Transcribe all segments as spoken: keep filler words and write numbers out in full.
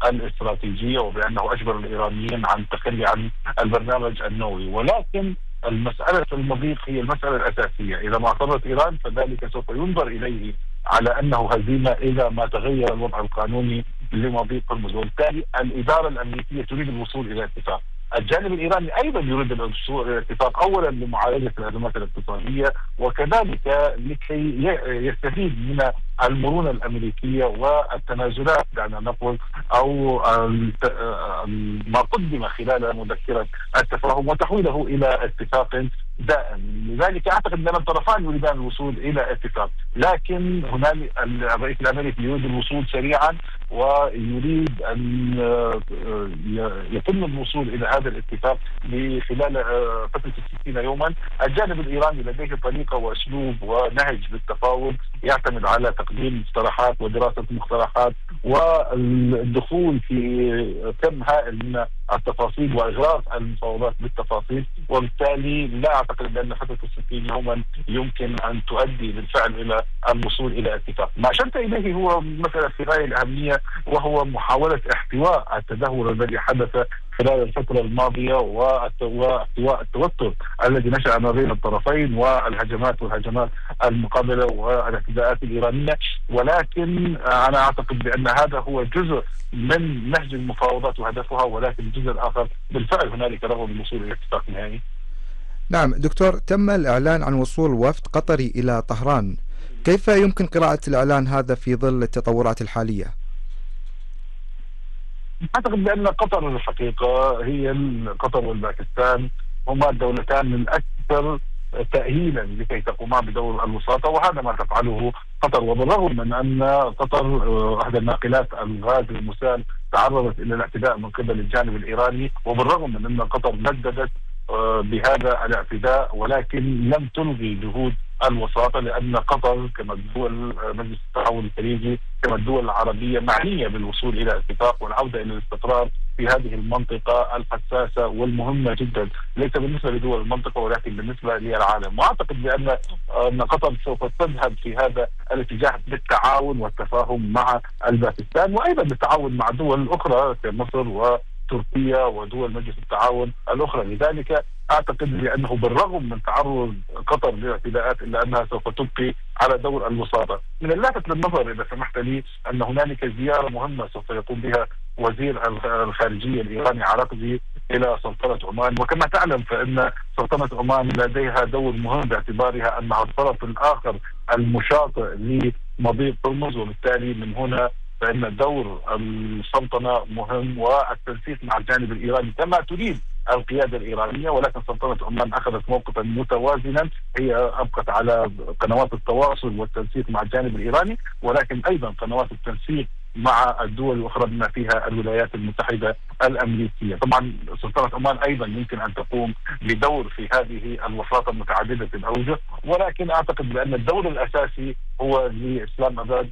الاستراتيجية، وبأنه أجبر الإيرانيين عن التخلي عن البرنامج النووي. ولكن المسألة المضيق هي المسألة الأساسية، إذا ما اعترضت إيران فذلك سوف ينظر إليه على أنه هزيمة إذا ما تغير الوضع القانوني لمضيق هرمز، وبالتالي الإدارة الأمريكية تريد الوصول إلى اتفاق. الجانب الإيراني أيضا يريد الوصول إلى اتفاق، أولا لمعالجة الأزمات الاقتصادية، وكذلك لكي يستفيد من المرونة الأمريكية والتنازلات دعنا نقول أو ما قدم خلال مذكرة التفاهم وتحويله إلى اتفاق دائم. لذلك أعتقد أن الطرفان يريدان الوصول إلى اتفاق، لكن هنالك الرئيس الأمريكي يريد الوصول سريعا ويريد أن يتم الوصول إلى هذا الاتفاق خلال فترة الستين يوما. الجانب الإيراني لديه طريقة وأسلوب ونهج بالتفاوض يعتمد على تقديم مقترحات ودراسة مقترحات والدخول في كم هائل من التفاصيل وإغراق المفاوضات بالتفاصيل، وبالتالي لا أعتقد بأن فترة الستين يوما يمكن أن تؤدي بالفعل إلى الوصول إلى اتفاق. ما أشرت إليه هو مسألة في غاية الأهمية، وهو محاولة احتواء التدهور الذي حدث خلال الفترة الماضية واحتواء التوتر الذي نشأ ما بين الطرفين والهجمات والهجمات المقابلة والاعتداءات الإيرانية. ولكن أنا أعتقد بأن هذا هو جزء من نهج المفاوضات وهدفها، ولكن الجزء الآخر بالفعل هنالك رغبة بالوصول إلى اتفاق نهائي. نعم دكتور، تم الإعلان عن وصول وفد قطري إلى طهران، كيف يمكن قراءة الإعلان هذا في ظل التطورات الحالية؟ أعتقد بأن قطر الحقيقة هي قطر والباكستان هما الدولتان الأكثر تأهيلا لكي تقوما بدور الوساطة، وهذا ما تفعله قطر. وبالرغم من أن قطر أحد الناقلات الغاز المسال تعرضت إلى الاعتداء من قبل الجانب الإيراني، وبالرغم من أن قطر نددت بهذا الاعتداء، ولكن لم تلغي جهود الوساطة، لأن قطر كما الدول مجلس التعاون الخليجي كما الدول العربية معنية بالوصول إلى اتفاق والعودة إلى الاستقرار في هذه المنطقة الحساسة والمهمة جدا، ليس بالنسبة لدول المنطقة ولكن بالنسبة للعالم. وأعتقد بأن أن قطر سوف تذهب في هذا الاتجاه بالتعاون والتفاهم مع الباكستان، وأيضا بالتعاون مع دول أخرى كمصر و تركيا ودول مجلس التعاون الأخرى. لذلك أعتقد بأنه بالرغم من تعرض قطر للاعتداءات إلا أنها سوف تبقي على دور الوساطة. من اللافت للنظر إذا سمحت لي أن هنالك زيارة مهمة سوف يقوم بها وزير الخارجية الإيراني عراقجي إلى سلطنة عمان، وكما تعلم فإن سلطنة عمان لديها دور مهم باعتبارها أنها الطرف الآخر المشاطئ لمضيق هرمز، وبالتالي من هنا فإن دور السلطنة مهم والتنسيق مع الجانب الإيراني كما تريد القيادة الإيرانية. ولكن سلطنة عمان أخذت موقفا متوازنا، هي أبقت على قنوات التواصل والتنسيق مع الجانب الإيراني، ولكن أيضا قنوات التنسيق مع الدول الأخرى بما فيها الولايات المتحدة الأمريكية. طبعا سلطنة عمان أيضا يمكن أن تقوم بدور في هذه الوساطة متعددة الأوجه، ولكن أعتقد بأن الدور الأساسي هو لإسلام أباد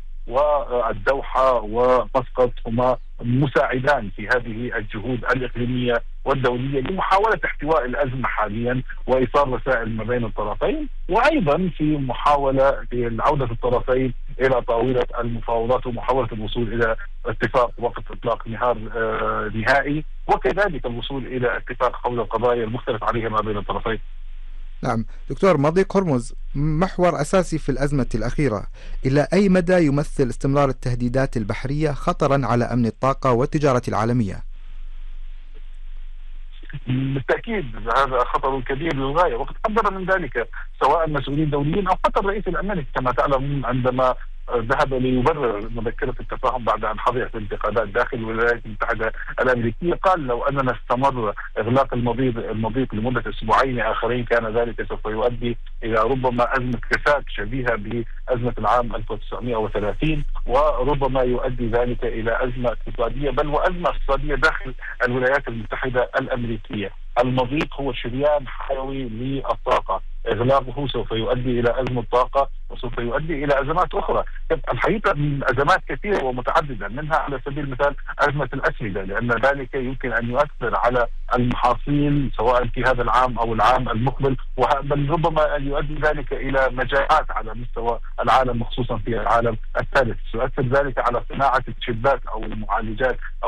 والدوحة ومسقط هما مساعدان في هذه الجهود الإقليمية والدولية لمحاولة احتواء الأزمة حاليا وإيصال رسائل ما بين الطرفين، وأيضا في محاولة في عودة الطرفين إلى طاولة المفاوضات ومحاولة الوصول إلى اتفاق وقت إطلاق نهار نهائي، وكذلك الوصول إلى اتفاق حول القضايا المختلف عليها ما بين الطرفين. نعم دكتور، مضيق هرمز محور أساسي في الأزمة الأخيرة، إلى أي مدى يمثل استمرار التهديدات البحرية خطرا على أمن الطاقة والتجارة العالمية؟ بالتأكيد هذا خطر كبير للغاية، وقد حذر من ذلك سواء مسؤولين دوليين أو حتى الرئيس الأمريكي كما تعلم عندما ذهب ليبرر مذكرة التفاهم بعد أن حظيت انتقادات داخل الولايات المتحدة الأمريكية، قال لو أننا استمر إغلاق المضيق المضيق لمدة أسبوعين آخرين كان ذلك سوف يؤدي إلى ربما أزمة كساد شبيهة بأزمة العام ألف وتسعمائة وثلاثين، وربما يؤدي ذلك إلى أزمة اقتصادية بل وأزمة اقتصادية داخل الولايات المتحدة الأمريكية. المضيق هو شريان حيوي للطاقة، إغلاقه سوف يؤدي إلى أزمة طاقة وسوف يؤدي إلى أزمات أخرى. الحقيقة من أزمات كثيرة ومتعددة، منها على سبيل المثال أزمة الأسمدة، لأن ذلك يمكن أن يؤثر على المحاصيل سواء في هذا العام أو العام المقبل، بل ربما أن يؤدي ذلك إلى مجاعات على مستوى العالم وخصوصا في العالم الثالث. يؤثر ذلك على صناعة الشبات أو المعالجات